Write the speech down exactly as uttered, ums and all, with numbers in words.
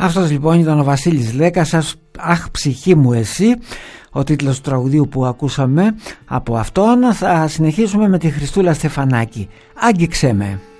Αυτός λοιπόν ήταν ο Βασίλης Λέκασας, «Αχ ψυχή μου εσύ», ο τίτλος του τραγουδίου που ακούσαμε από αυτόν. Θα συνεχίσουμε με τη Χριστούλα Στεφανάκη, «Άγγιξέ με».